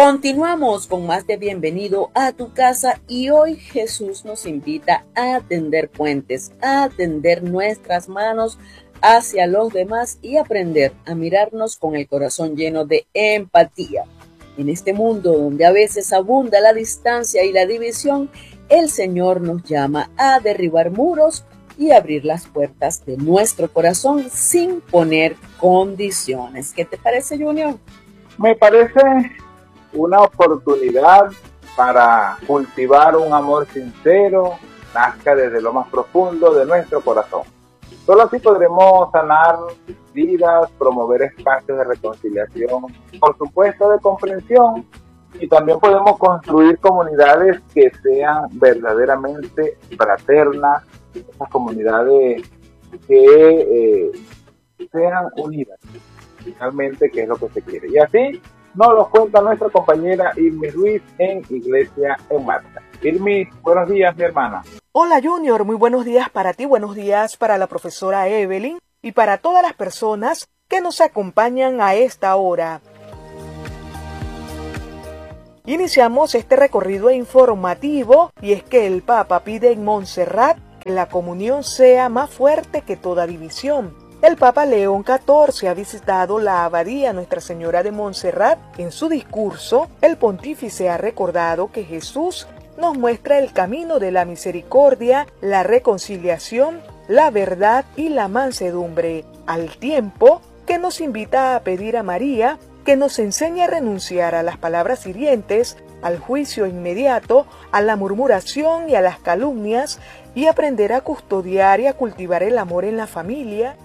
Continuamos con más de Bienvenido a tu casa y hoy Jesús nos invita a tender puentes, a tender nuestras manos hacia los demás y aprender a mirarnos con el corazón lleno de empatía. En este mundo donde a veces abunda la distancia y la división, el Señor nos llama a derribar muros y abrir las puertas de nuestro corazón sin poner condiciones. ¿Qué te parece, Junior? Me parece una oportunidad para cultivar un amor sincero, nazca desde lo más profundo de nuestro corazón. Solo así podremos sanar vidas, promover espacios de reconciliación, por supuesto de comprensión, y también podemos construir comunidades que sean verdaderamente fraternas, esas comunidades que sean unidas, finalmente, que es lo que se quiere. Y así nos lo cuenta nuestra compañera Irmi Ruiz en Iglesia en Marcha. Irmi, buenos días, mi hermana. Hola Junior, muy buenos días para ti, buenos días para la profesora Evelyn y para todas las personas que nos acompañan a esta hora. Iniciamos este recorrido informativo y es que el Papa pide en Montserrat que la comunión sea más fuerte que toda división. El Papa León XIV ha visitado la abadía Nuestra Señora de Montserrat. En su discurso, el pontífice ha recordado que Jesús nos muestra el camino de la misericordia, la reconciliación, la verdad y la mansedumbre, al tiempo que nos invita a pedir a María que nos enseñe a renunciar a las palabras hirientes, al juicio inmediato, a la murmuración y a las calumnias, y aprender a custodiar y a cultivar el amor en la familia.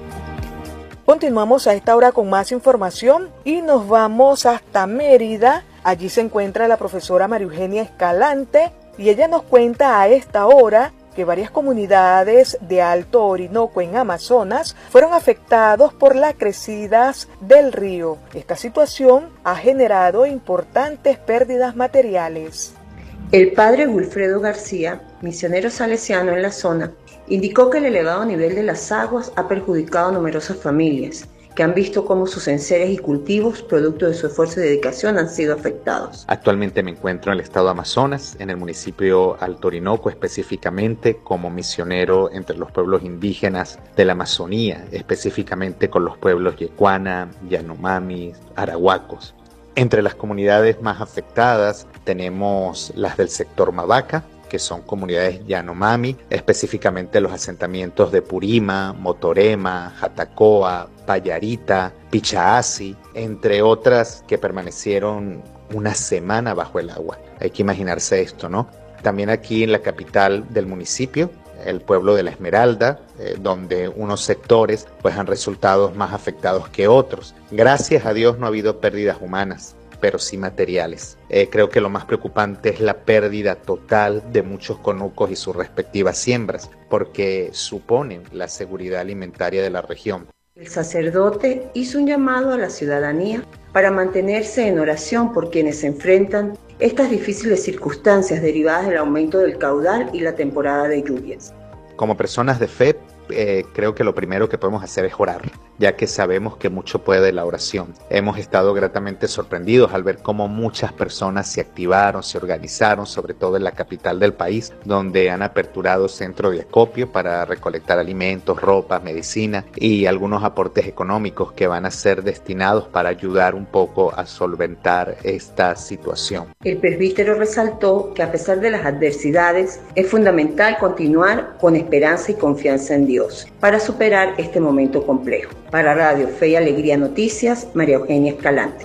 Continuamos a esta hora con más información y nos vamos hasta Mérida. Allí se encuentra la profesora María Eugenia Escalante y ella nos cuenta a esta hora que varias comunidades de Alto Orinoco en Amazonas fueron afectados por las crecidas del río. Esta situación ha generado importantes pérdidas materiales. El padre Wilfredo García, misionero salesiano en la zona, indicó que el elevado nivel de las aguas ha perjudicado a numerosas familias, que han visto cómo sus enseres y cultivos, producto de su esfuerzo y dedicación, han sido afectados. Actualmente me encuentro en el estado de Amazonas, en el municipio Alto Orinoco, específicamente como misionero entre los pueblos indígenas de la Amazonía, específicamente con los pueblos Yecuana, Yanomami, Arahuacos. Entre las comunidades más afectadas tenemos las del sector Mavaca, que son comunidades Yanomami, específicamente los asentamientos de Purima, Motorema, Jatacoa, Payarita, Pichaasi, entre otras que permanecieron una semana bajo el agua. Hay que imaginarse esto, ¿no? También aquí en la capital del municipio, el pueblo de La Esmeralda, donde unos sectores pues han resultado más afectados que otros. Gracias a Dios no ha habido pérdidas humanas, pero sí materiales. Creo que lo más preocupante es la pérdida total de muchos conucos y sus respectivas siembras, porque suponen la seguridad alimentaria de la región. El sacerdote hizo un llamado a la ciudadanía para mantenerse en oración por quienes enfrentan estas difíciles circunstancias derivadas del aumento del caudal y la temporada de lluvias. Como personas de fe, creo que lo primero que podemos hacer es orar, ya que sabemos que mucho puede la oración. Hemos estado gratamente sorprendidos al ver cómo muchas personas se activaron, se organizaron, sobre todo en la capital del país, donde han aperturado centros de acopio para recolectar alimentos, ropa, medicina y algunos aportes económicos que van a ser destinados para ayudar un poco a solventar esta situación. El presbítero resaltó que a pesar de las adversidades, es fundamental continuar con esperanza y confianza en Dios para superar este momento complejo. Para Radio Fe y Alegría Noticias, María Eugenia Escalante.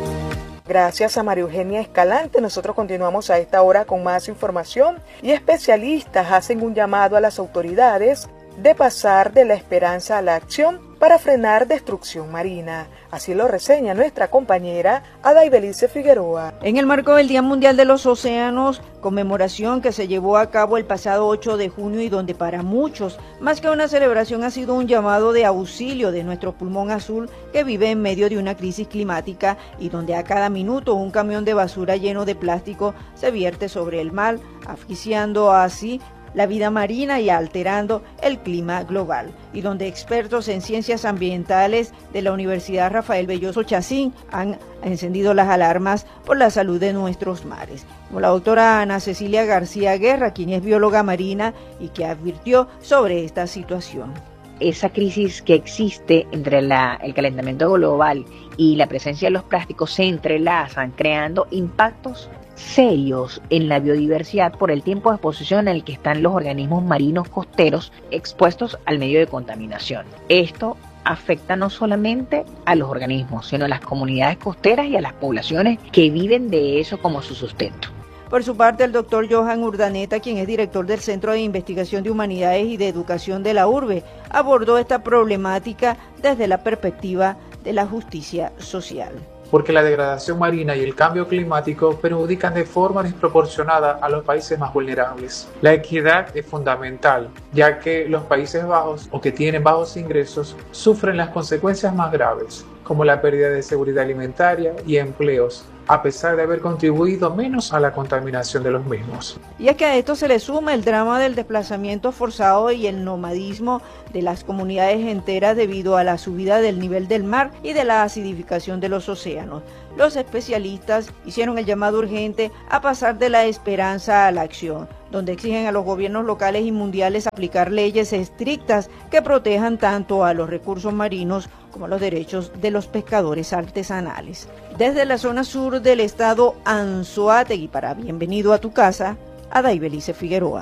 Gracias a María Eugenia Escalante. Nosotros continuamos a esta hora con más información y especialistas hacen un llamado a las autoridades de pasar de la esperanza a la acción para frenar destrucción marina. Así lo reseña nuestra compañera Adaibelice Figueroa. En el marco del Día Mundial de los Océanos, conmemoración que se llevó a cabo el pasado 8 de junio y donde para muchos, más que una celebración, ha sido un llamado de auxilio de nuestro pulmón azul que vive en medio de una crisis climática y donde a cada minuto un camión de basura lleno de plástico se vierte sobre el mar, asfixiando así la vida marina y alterando el clima global, y donde expertos en ciencias ambientales de la Universidad Rafael Belloso Chacín han encendido las alarmas por la salud de nuestros mares, como la doctora Ana Cecilia García Guerra, quien es bióloga marina y que advirtió sobre esta situación. Esa crisis que existe entre el calentamiento global y la presencia de los plásticos se entrelazan, creando impactos serios en la biodiversidad por el tiempo de exposición en el que están los organismos marinos costeros expuestos al medio de contaminación. Esto afecta no solamente a los organismos, sino a las comunidades costeras y a las poblaciones que viven de eso como su sustento. Por su parte, el doctor Johan Urdaneta, quien es director del Centro de Investigación de Humanidades y de Educación de la URBE, abordó esta problemática desde la perspectiva de la justicia social. Porque la degradación marina y el cambio climático perjudican de forma desproporcionada a los países más vulnerables. La equidad es fundamental, ya que los Países Bajos o que tienen bajos ingresos sufren las consecuencias más graves, como la pérdida de seguridad alimentaria y empleos, a pesar de haber contribuido menos a la contaminación de los mismos. Y es que a esto se le suma el drama del desplazamiento forzado y el nomadismo de las comunidades enteras debido a la subida del nivel del mar y de la acidificación de los océanos. Los especialistas hicieron el llamado urgente a pasar de la esperanza a la acción, donde exigen a los gobiernos locales y mundiales aplicar leyes estrictas que protejan tanto a los recursos marinos como los derechos de los pescadores artesanales. Desde la zona sur del estado Anzoátegui, para Bienvenido a tu Casa, Adaibelice Figueroa.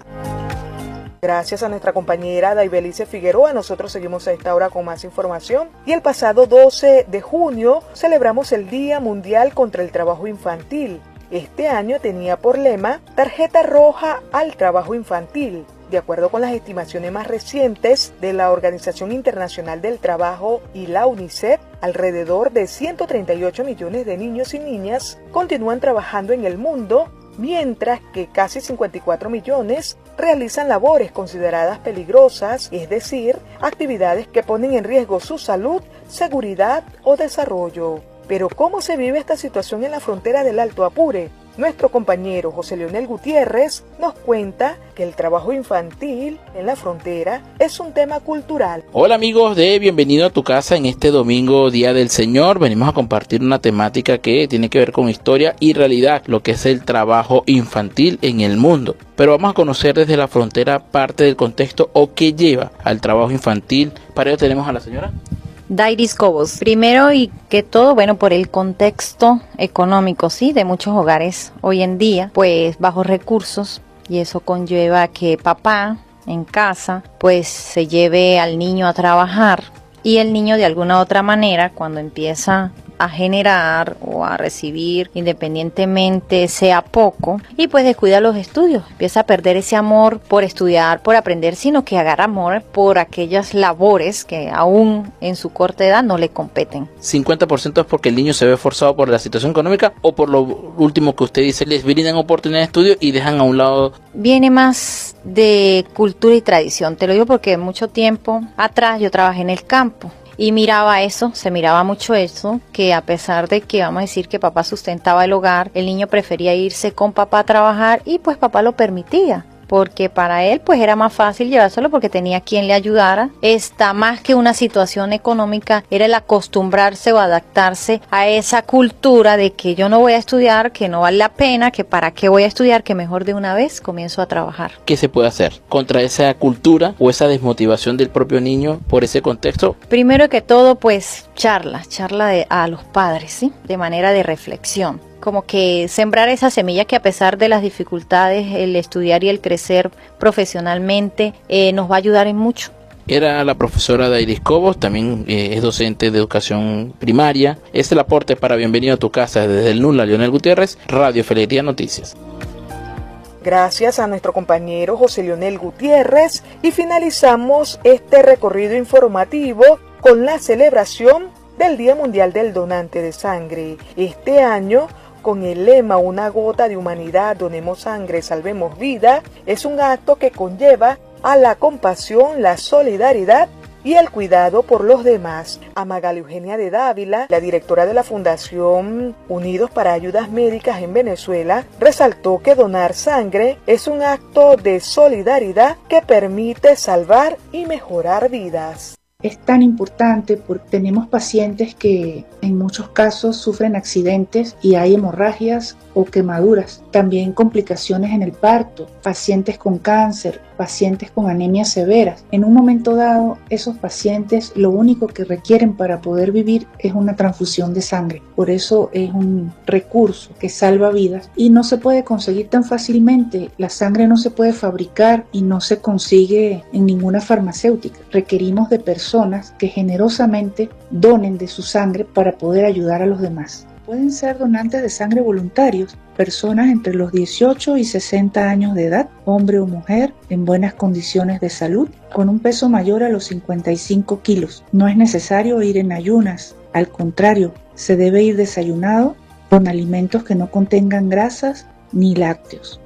Gracias a nuestra compañera Adaibelice Figueroa, nosotros seguimos a esta hora con más información. Y el pasado 12 de junio celebramos el Día Mundial contra el Trabajo Infantil. Este año tenía por lema Tarjeta Roja al Trabajo Infantil. De acuerdo con las estimaciones más recientes de la Organización Internacional del Trabajo y la UNICEF, alrededor de 138 millones de niños y niñas continúan trabajando en el mundo, mientras que casi 54 millones realizan labores consideradas peligrosas, es decir, actividades que ponen en riesgo su salud, seguridad o desarrollo. Pero ¿cómo se vive esta situación en la frontera del Alto Apure? Nuestro compañero José Leonel Gutiérrez nos cuenta que el trabajo infantil en la frontera es un tema cultural. Hola amigos de Bienvenido a tu Casa. En este domingo, Día del Señor, venimos a compartir una temática que tiene que ver con historia y realidad, lo que es el trabajo infantil en el mundo. Pero vamos a conocer desde la frontera parte del contexto o qué lleva al trabajo infantil. Para ello tenemos a la señora Dairis Cobos. Primero y que todo, bueno, por el contexto económico, sí, de muchos hogares hoy en día, pues bajos recursos, y eso conlleva que papá en casa pues se lleve al niño a trabajar y el niño de alguna otra manera cuando empieza a generar o a recibir independientemente sea poco y pues descuida los estudios, empieza a perder ese amor por estudiar, por aprender, sino que agarra amor por aquellas labores que aún en su corta edad no le competen. 50% es porque el niño se ve forzado por la situación económica o por lo último que usted dice, les brindan oportunidad de estudio y dejan a un lado. Viene más de cultura y tradición, te lo digo porque mucho tiempo atrás yo trabajé en el campo. Y miraba eso, se miraba mucho eso, que a pesar de que vamos a decir que papá sustentaba el hogar, el niño prefería irse con papá a trabajar y pues papá lo permitía. Porque para él pues era más fácil llevárselo porque tenía quien le ayudara. Esta más que una situación económica era el acostumbrarse o adaptarse a esa cultura de que yo no voy a estudiar, que no vale la pena, que para qué voy a estudiar, que mejor de una vez comienzo a trabajar. ¿Qué se puede hacer contra esa cultura o esa desmotivación del propio niño por ese contexto? Primero que todo pues charla a los padres, ¿sí? De manera de reflexión. Como que sembrar esa semilla que a pesar de las dificultades, el estudiar y el crecer profesionalmente nos va a ayudar en mucho. Era la profesora Dairis Cobos, también es docente de educación primaria. Es el aporte para Bienvenido a tu Casa desde el NULA, Leonel Gutiérrez, Radio Felería Noticias. Gracias a nuestro compañero José Leonel Gutiérrez y finalizamos este recorrido informativo con la celebración del Día Mundial del Donante de Sangre. Este año, con el lema Una gota de humanidad, donemos sangre, salvemos vida, es un acto que conlleva a la compasión, la solidaridad y el cuidado por los demás. A Magali Eugenia de Dávila, la directora de la Fundación Unidos para Ayudas Médicas en Venezuela, resaltó que donar sangre es un acto de solidaridad que permite salvar y mejorar vidas. Es tan importante porque tenemos pacientes que en muchos casos sufren accidentes y hay hemorragias o quemaduras, también complicaciones en el parto, pacientes con cáncer, pacientes con anemias severas. En un momento dado, esos pacientes lo único que requieren para poder vivir es una transfusión de sangre. Por eso es un recurso que salva vidas y no se puede conseguir tan fácilmente. La sangre no se puede fabricar y no se consigue en ninguna farmacéutica. Requerimos de personas que generosamente donen de su sangre para poder ayudar a los demás. Pueden ser donantes de sangre voluntarios, personas entre los 18 y 60 años de edad, hombre o mujer, en buenas condiciones de salud, con un peso mayor a los 55 kilos. No es necesario ir en ayunas, al contrario, se debe ir desayunado con alimentos que no contengan grasas ni lácteos.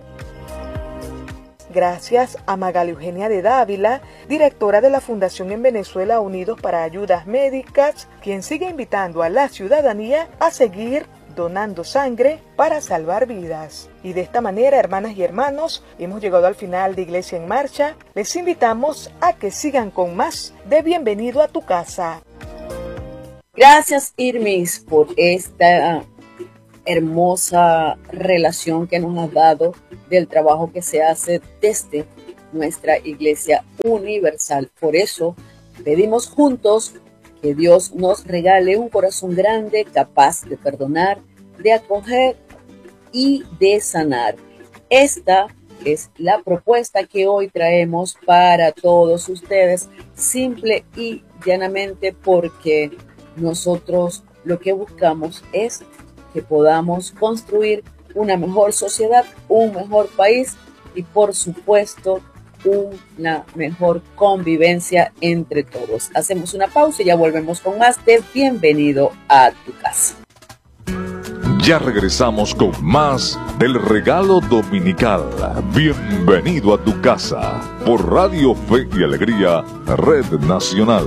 Gracias a Magali Eugenia de Dávila, directora de la Fundación en Venezuela Unidos para Ayudas Médicas, quien sigue invitando a la ciudadanía a seguir donando sangre para salvar vidas. Y de esta manera, hermanas y hermanos, hemos llegado al final de Iglesia en Marcha. Les invitamos a que sigan con más de Bienvenido a tu casa. Gracias, Irmis, por esta hermosa relación que nos has dado del trabajo que se hace desde nuestra Iglesia Universal. Por eso pedimos juntos que Dios nos regale un corazón grande, capaz de perdonar, de acoger y de sanar. Esta es la propuesta que hoy traemos para todos ustedes, simple y llanamente porque nosotros lo que buscamos es que podamos construir una mejor sociedad, un mejor país y por supuesto una mejor convivencia entre todos. Hacemos una pausa y ya volvemos con más de Bienvenido a tu casa. Ya regresamos con más del regalo dominical. Bienvenido a tu casa por Radio Fe y Alegría, Red Nacional.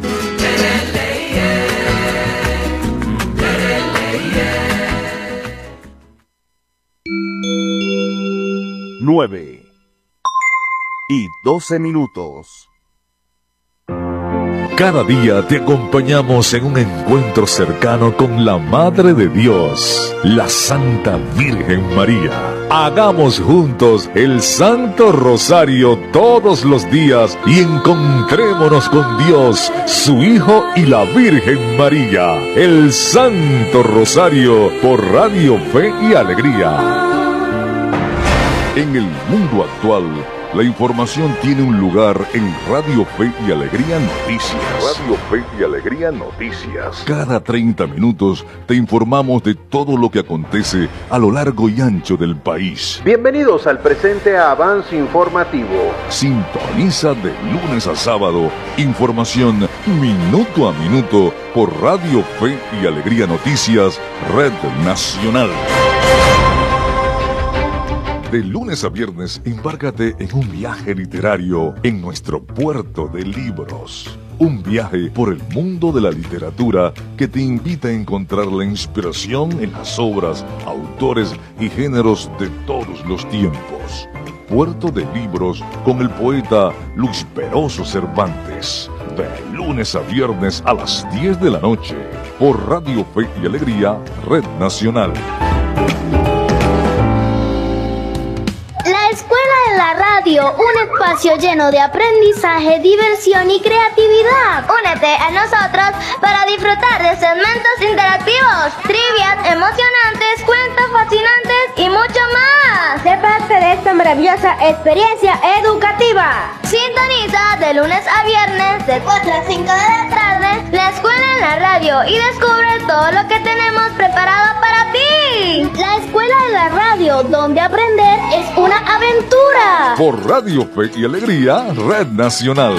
9:12. Cada día te acompañamos en un encuentro cercano con la Madre de Dios, la Santa Virgen María. Hagamos juntos el Santo Rosario todos los días y encontrémonos con Dios, su Hijo y la Virgen María. El Santo Rosario por Radio Fe y Alegría. En el mundo actual, la información tiene un lugar en Radio Fe y Alegría Noticias. Radio Fe y Alegría Noticias. Cada 30 minutos te informamos de todo lo que acontece a lo largo y ancho del país. Bienvenidos al presente avance informativo. Sintoniza de lunes a sábado información minuto a minuto por Radio Fe y Alegría Noticias, Red Nacional. De lunes a viernes, embárcate en un viaje literario en nuestro puerto de libros. Un viaje por el mundo de la literatura que te invita a encontrar la inspiración en las obras, autores y géneros de todos los tiempos. Puerto de Libros con el poeta Luis Peroso Cervantes. De lunes a viernes a las 10 de la noche por Radio Fe y Alegría, Red Nacional. La Escuela de la Radio, un espacio lleno de aprendizaje, diversión y creatividad. Únete a nosotros para disfrutar de segmentos interactivos, trivias emocionantes, cuentos fascinantes y mucho más. Sé parte de esta maravillosa experiencia educativa. Sintoniza de lunes a viernes de 4 a 5 de la tarde la Escuela en la Radio y descubre todo lo que tenemos preparado para ti. La Escuela de la Radio, donde aprender es una aventura. Por Radio Fe y Alegría, Red Nacional.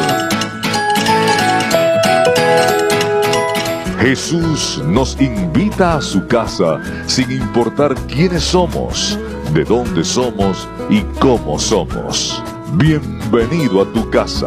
Jesús nos invita a su casa sin importar quiénes somos, de dónde somos y cómo somos. Bienvenido a tu casa.